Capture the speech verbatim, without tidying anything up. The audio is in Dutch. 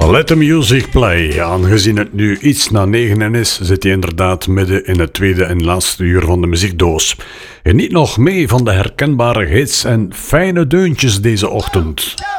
Let the music play. Aangezien het nu iets na negenen is, zit hij inderdaad midden in het tweede en laatste uur van de muziekdoos. En niet nog mee van de herkenbare hits en fijne deuntjes deze ochtend.